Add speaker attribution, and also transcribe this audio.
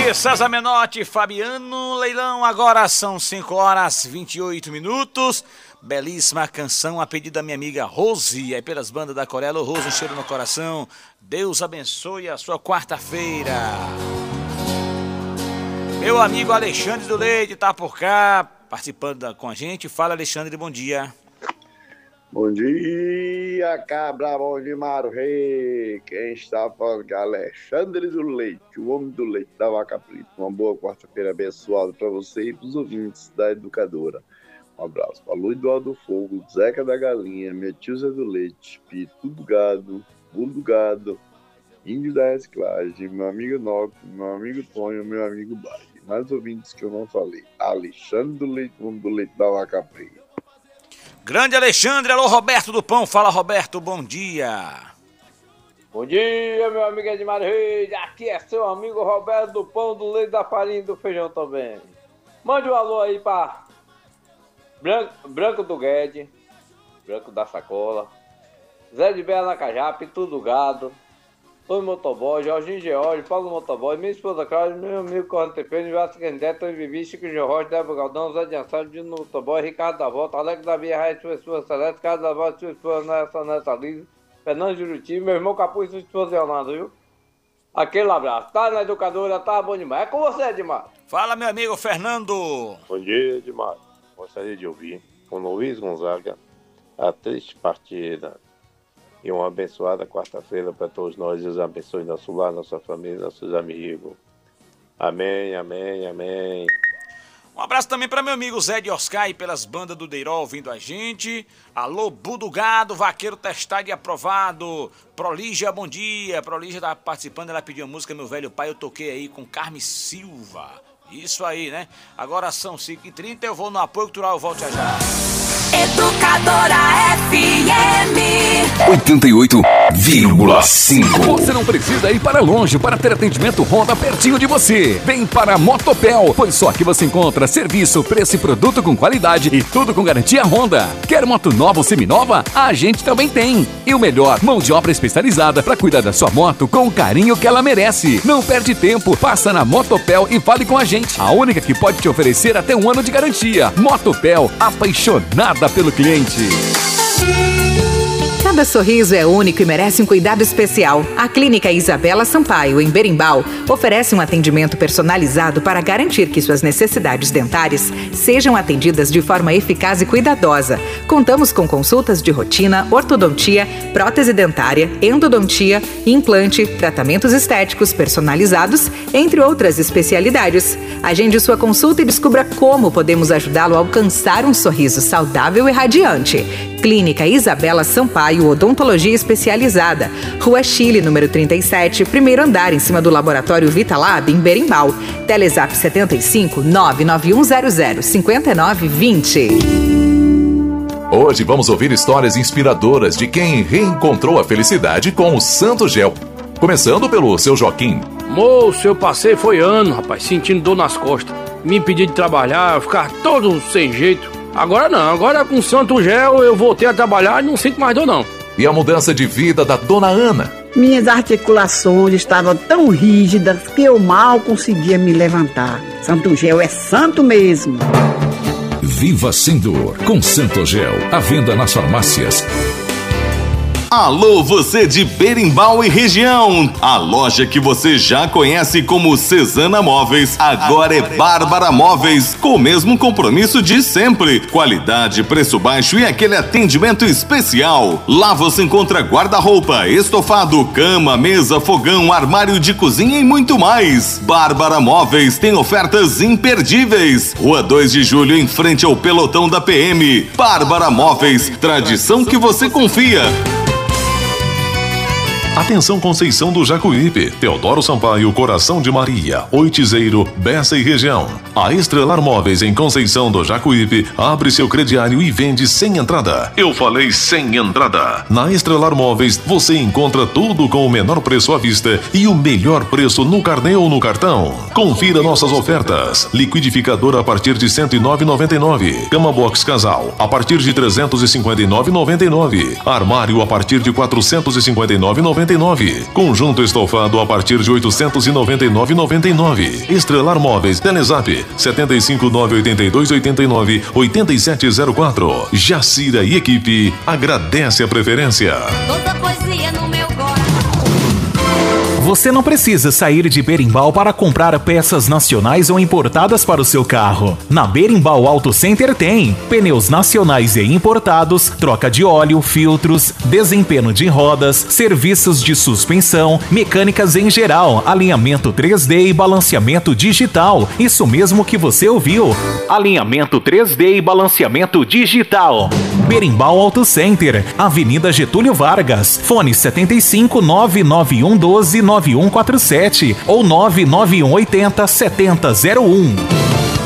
Speaker 1: aí, César Menotti, Fabiano Leilão, agora são 5 horas 28 minutos. Belíssima canção, a pedido da minha amiga Rose, aí pelas bandas da Corella. Rose, um cheiro no coração. Deus abençoe a sua quarta-feira. Meu amigo Alexandre do Leite tá por cá, participando com a gente. Fala, Alexandre, bom dia.
Speaker 2: Bom dia, cabra, bom dia, Mário Rei. Quem está falando que é Alexandre do Leite, o homem do leite da Vaca Preta. Uma boa quarta-feira abençoada para você e para os ouvintes da Educadora. Um abraço para Luiz do Alto do Fogo, Zeca da Galinha, minha tia Zé do Leite, Pito do Gado, Bulo do Gado, Índio da Reciclagem, meu amigo Noco, meu amigo Tonho, meu amigo Bade. Mais ouvintes que eu não falei. Alexandre do Leite, o homem do leite da Vaca Preta.
Speaker 1: Grande Alexandre, alô Roberto do Pão, fala Roberto, bom dia.
Speaker 3: Bom dia, meu amigo Edmar Reis, aqui é seu amigo Roberto do Pão, do leite, da farinha e do feijão também. Mande um alô aí pra Branco do Guedes, Branco da Sacola, Zé de Bela Nacajape, Tudo Gado, Tony Motoboy, Jorginho George, Paulo Motoboy, minha esposa Cláudia, meu amigo Corrente Tepeno, Vasco Candé, Tony Vivi, Chico George, Débora Galdão, Zé de Ansado, Dino Motoboy, Ricardo da Volta, Alex da Via Raia, sua esposa Celeste, Carlos da Volta, sua esposa Nessa Lisa, Fernando Juruti, meu irmão Capuz, sua esposa Leonardo, viu? Aquele abraço. Tá na Educadora, tá bom demais. É com você, Edmar.
Speaker 1: Fala, meu amigo Fernando.
Speaker 4: Bom dia, Edmar. Gostaria de ouvir com Luiz Gonzaga a triste partida. E uma abençoada quarta-feira para todos nós. Deus abençoe nosso lar, nossa família, nossos amigos. Amém, amém, amém.
Speaker 1: Um abraço também para meu amigo Zé de Oscar e pelas bandas do Deirol ouvindo a gente. Alô, Budugado, Vaqueiro Testado e Aprovado. Prolígia, bom dia. Prolígia tá participando, ela pediu a música Meu Velho Pai, eu toquei aí com Carme Silva. Isso aí, né? Agora são 5h30, eu vou no apoio cultural, eu volto já.
Speaker 5: Educadora FM
Speaker 6: 88,5. Você não precisa ir para longe para ter atendimento Honda pertinho de você. Vem para a Motopel, pois só aqui você encontra serviço, preço e produto com qualidade e tudo com garantia Honda. Quer moto nova ou seminova? A gente também tem. E o melhor, mão de obra especializada para cuidar da sua moto com o carinho que ela merece. Não perde tempo, passa na Motopel e fale com a gente. A única que pode te oferecer até 1 ano de garantia. Motopel, apaixonada pelo cliente.
Speaker 7: Cada sorriso é único e merece um cuidado especial. A Clínica Isabela Sampaio, em Berimbau, oferece um atendimento personalizado para garantir que suas necessidades dentárias sejam atendidas de forma eficaz e cuidadosa. Contamos com consultas de rotina, ortodontia, prótese dentária, endodontia, implante, tratamentos estéticos personalizados, entre outras especialidades. Agende sua consulta e descubra como podemos ajudá-lo a alcançar um sorriso saudável e radiante. Clínica Isabela Sampaio, Odontologia Especializada, Rua Chile, número 37, primeiro andar, em cima do Laboratório Vitalab, em Berimbau. Telezap 75 99100 5920.
Speaker 8: Hoje vamos ouvir histórias inspiradoras de quem reencontrou a felicidade com o Santo Gel. Começando pelo seu Joaquim.
Speaker 9: Moço, eu passei foi ano, rapaz, sentindo dor nas costas. Me impedi de trabalhar, eu ficava todo sem jeito. Agora não, agora com Santo Gel eu voltei a trabalhar e não sinto mais dor não.
Speaker 8: E a mudança de vida da dona Ana.
Speaker 10: Minhas articulações estavam tão rígidas que eu mal conseguia me levantar. Santo Gel é santo mesmo.
Speaker 6: Viva sem dor com Santo Gel. À venda nas farmácias.
Speaker 11: Alô, você de Berimbau e região! A loja que você já conhece como Cesana Móveis, agora é Bárbara Móveis, com o mesmo compromisso de sempre. Qualidade, preço baixo e aquele atendimento especial. Lá você encontra guarda-roupa, estofado, cama, mesa, fogão, armário de cozinha e muito mais. Bárbara Móveis tem ofertas imperdíveis. Rua 2 de Julho, em frente ao pelotão da PM. Bárbara Móveis, tradição que você confia.
Speaker 8: Atenção Conceição do Jacuípe, Teodoro Sampaio, Coração de Maria, Oitizeiro, Bessa e região. A Estrelar Móveis em Conceição do Jacuípe abre seu crediário e vende sem entrada. Eu falei sem entrada. Na Estrelar Móveis você encontra tudo com o menor preço à vista e o melhor preço no carnê ou no cartão. Confira nossas ofertas. Liquidificador a partir de R$ 109,99. Cama box casal a partir de R$ 359,99. Armário a partir de R$ 459,99. 899,99. Conjunto estofado a partir de 899,99. Estrelar Móveis, Telezap 75982898704. Jacira e equipe agradece a preferência.
Speaker 5: Toda poesia no meu coração.
Speaker 12: Você não precisa sair de Berimbau para comprar peças nacionais ou importadas para o seu carro. Na Berimbau Auto Center tem pneus nacionais e importados, troca de óleo, filtros, desempenho de rodas, serviços de suspensão, mecânicas em geral, alinhamento 3D e balanceamento digital. Isso mesmo que você ouviu. Alinhamento 3D e balanceamento digital. Berimbau Auto Center, Avenida Getúlio Vargas, fone 75 99112 9147 ou 99180 7001.